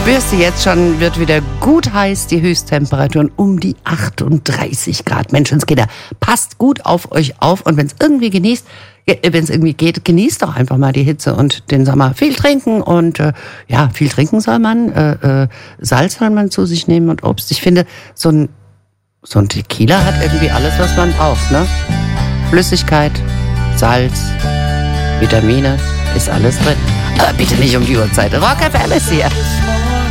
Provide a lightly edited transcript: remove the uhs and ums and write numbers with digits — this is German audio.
Spürst du jetzt schon, wird wieder gut heiß, die Höchsttemperaturen um die 38 Grad. Menschenskinder, passt gut auf euch auf und wenn es irgendwie geht, genießt doch einfach mal die Hitze und den Sommer. Viel trinken und viel trinken soll man, Salz soll man zu sich nehmen und Obst. Ich finde, so ein Tequila hat irgendwie alles, was man braucht, ne? Flüssigkeit, Salz, Vitamine, ist alles drin. Aber bitte nicht um die Uhrzeit. Rock FM ist hier.